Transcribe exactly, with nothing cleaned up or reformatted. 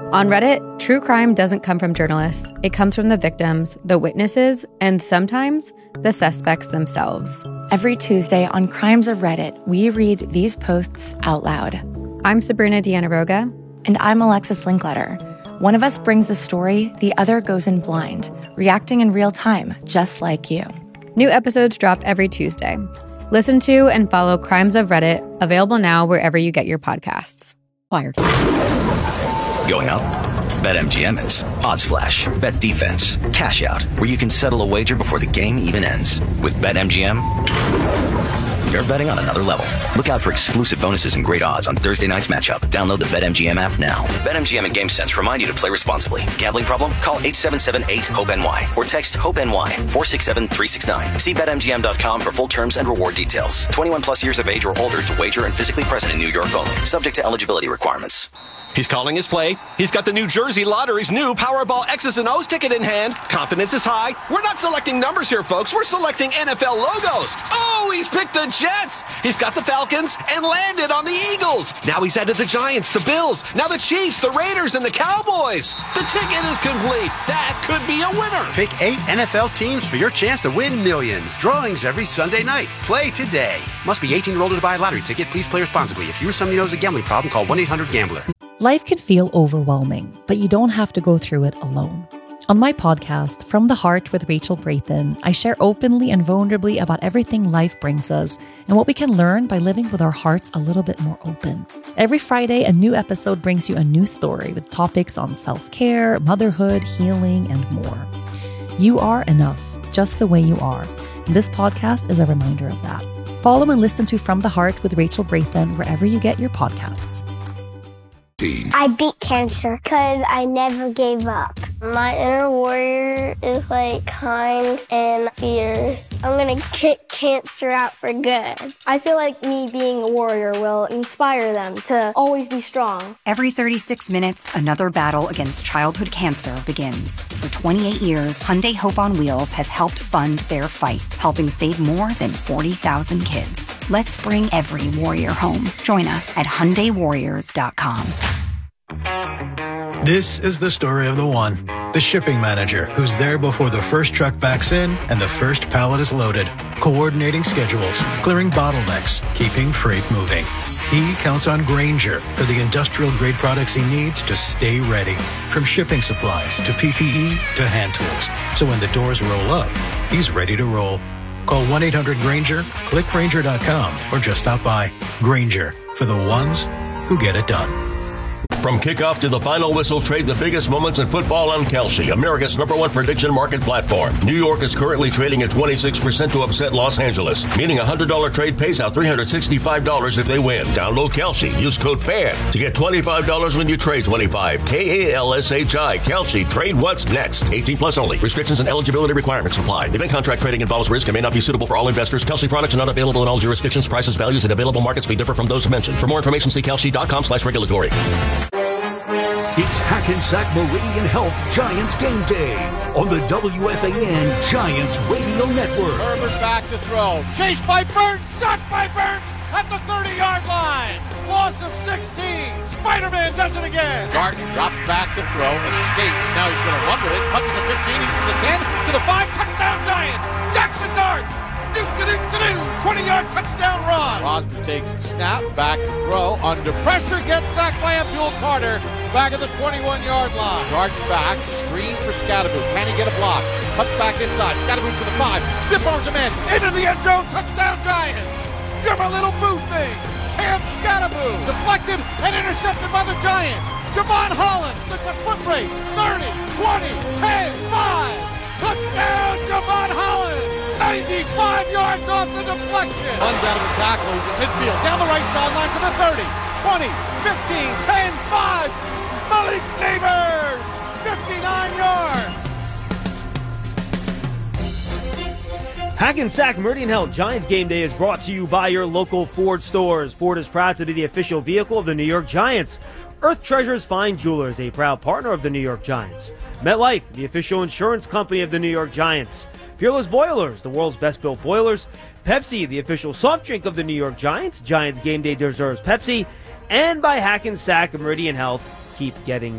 On Reddit, true crime doesn't come from journalists. It comes from the victims, the witnesses, and sometimes the suspects themselves. Every Tuesday on Crimes of Reddit, we read these posts out loud. I'm Sabrina Dianaroga. And I'm Alexis Linkletter. One of us brings the story, the other goes in blind, reacting in real time, just like you. New episodes drop every Tuesday. Listen to and follow Crimes of Reddit, available now wherever you get your podcasts. Wired. Going up? BetMGM is. Odds Flash, Bet Defense, Cash Out, where you can settle a wager before the game even ends. With BetMGM, you're betting on another level. Look out for exclusive bonuses and great odds on Thursday night's matchup. Download the BetMGM app now. BetMGM and GameSense remind you to play responsibly. Gambling problem? Call eight seven seven eight hope N Y or text HOPE-NY four six seven three six nine. See Bet M G M dot com for full terms and reward details. twenty-one plus years of age or older to wager and physically present in New York only. Subject to eligibility requirements. He's calling his play. He's got the New Jersey Lottery's new Powerball X's and O's ticket in hand. Confidence is high. We're not selecting numbers here, folks. We're selecting N F L logos. Oh, he's picked the Jets. He's got the Falcons and landed on the Eagles. Now he's added the Giants, the Bills, now the Chiefs, the Raiders, and the Cowboys. The ticket is complete. That could be a winner. Pick eight N F L teams for your chance to win millions. Drawings every Sunday night. Play today. Must be eighteen year old to buy a lottery ticket. Please play responsibly. If you or somebody knows a gambling problem, call one eight hundred gambler. Life can feel overwhelming, but you don't have to go through it alone. On my podcast, From the Heart with Rachel Brathen, I share openly and vulnerably about everything life brings us and what we can learn by living with our hearts a little bit more open. Every Friday, a new episode brings you a new story with topics on self-care, motherhood, healing, and more. You are enough, just the way you are. And this podcast is a reminder of that. Follow and listen to From the Heart with Rachel Brathen wherever you get your podcasts. I beat cancer because I never gave up. My inner warrior is like kind and fierce. I'm going to kick cancer out for good. I feel like me being a warrior will inspire them to always be strong. Every thirty-six minutes, another battle against childhood cancer begins. For twenty-eight years, Hyundai Hope on Wheels has helped fund their fight, helping save more than forty thousand kids. Let's bring every warrior home. Join us at Hyundai Warriors dot com. This is the story of the one, the shipping manager who's there before the first truck backs in and the first pallet is loaded, coordinating schedules, clearing bottlenecks, keeping freight moving. He counts on Grainger for the industrial-grade products he needs to stay ready, from shipping supplies to P P E to hand tools. So when the doors roll up, he's ready to roll. Call one eight hundred Grainger, click Grainger dot com, or just stop by. Grainger, for the ones who get it done. From kickoff to the final whistle, trade the biggest moments in football on Kalshi, America's number one prediction market platform. New York is currently trading at twenty-six percent to upset Los Angeles, meaning a one hundred dollars trade pays out three hundred sixty-five dollars if they win. Download Kalshi. Use code FAN to get twenty-five dollars when you trade twenty-five. K A L S H I. Kalshi. Trade what's next. eighteen plus only. Restrictions and eligibility requirements apply. Event contract trading involves risk and may not be suitable for all investors. Kalshi products are not available in all jurisdictions. Prices, values, and available markets may differ from those mentioned. For more information, see Kalshi dot com slash regulatory. It's Hackensack Meridian Health Giants Game Day on the W F A N Giants Radio Network. Herbert back to throw. Chased by Burns. Shot by Burns at the thirty-yard line. Loss of sixteen. Spider-Man does it again. Garten drops back to throw. Escapes. Now he's going to run with it. Cuts it to fifteen. He's to the ten. To the five. Touchdown Giants. Jackson Dart. twenty-yard touchdown run. Crosby takes the snap, back to throw, under pressure, gets sacked by Abdul Carter, back at the twenty-one-yard line. Yards back, screen for Scadaboo. Can he get a block? Cuts back inside. Scadaboo to the five, stiff arms him in, into the end zone, touchdown Giants. You're my little boo thing. Cam Scadaboo, deflected and intercepted by the Giants. Javon Holland, that's a foot race, thirty, twenty, ten, five. Touchdown Javon Holland. ninety-five yards off the deflection. Runs out of the tackle. He's at midfield. Down the right sideline to the thirty. twenty, fifteen, ten, five. Malik Neighbors. fifty-nine yards. Hackensack Meridian Health Giants Game Day is brought to you by your local Ford stores. Ford is proud to be the official vehicle of the New York Giants. Earth Treasures Fine Jewelers, a proud partner of the New York Giants. MetLife, the official insurance company of the New York Giants. Peerless Boilers, the world's best-built boilers. Pepsi, the official soft drink of the New York Giants. Giants Game Day deserves Pepsi. And by Hackensack Meridian Health, keep getting